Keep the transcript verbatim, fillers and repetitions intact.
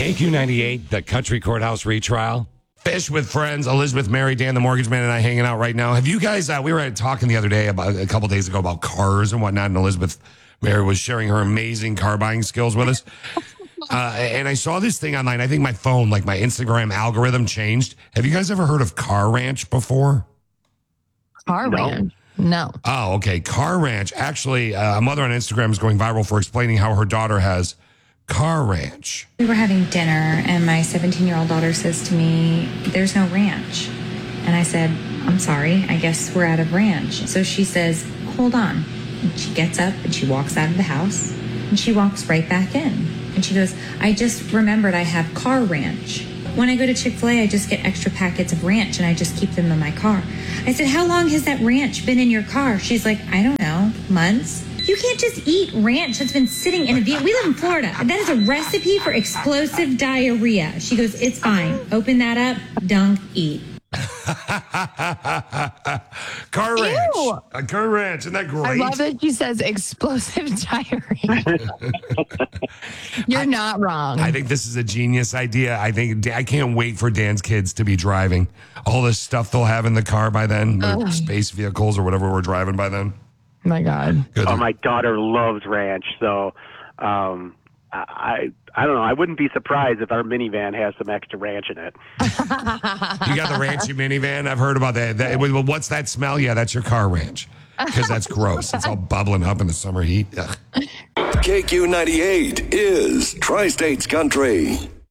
K Q ninety-eight, the Country Courthouse retrial. Fish with friends, Elizabeth, Mary, Dan, the mortgage man, and I hanging out right now. Have you guys, uh, we were talking the other day about, a couple days ago about cars and whatnot, and Elizabeth, Mary was sharing her amazing car buying skills with us. Uh, and I saw this thing online. I think my phone, like my Instagram algorithm changed. Have you guys ever heard of Car Ranch before? Car No. Ranch? No. Oh, okay. Car Ranch. Actually, uh, a mother on Instagram is going viral for explaining how her daughter has Car Ranch. We were having dinner, and my seventeen-year-old daughter says to me, "There's no ranch." And I said, "I'm sorry, I guess we're out of ranch." So she says, "Hold on." And she gets up and she walks out of the house, and she walks right back in. And she goes, "I just remembered I have Car Ranch. When I go to Chick-fil-A, I just get extra packets of ranch, and I just keep them in my car." I said, "How long has that ranch been in your car?" She's like, "I don't know, months." You can't just eat ranch that's been sitting in a vehicle. We live in Florida. That is a recipe for explosive diarrhea. She goes, "It's fine. Open that up, dunk, eat." Car Ranch. Ew. A Car Ranch. Isn't that great? I love that she says explosive diarrhea. You're not wrong. I think this is a genius idea. I think I can't wait for Dan's kids to be driving. All this stuff they'll have in the car by then, the space vehicles or whatever we're driving by then. My God. Good. Oh, my daughter loves ranch, so um, I I don't know. I wouldn't be surprised if our minivan has some extra ranch in it. You got the ranchy minivan? I've heard about that. that well, what's that smell? Yeah, that's your Car Ranch. Because that's gross. It's all bubbling up in the summer heat. Ugh. K Q ninety-eight is Tri-States Country.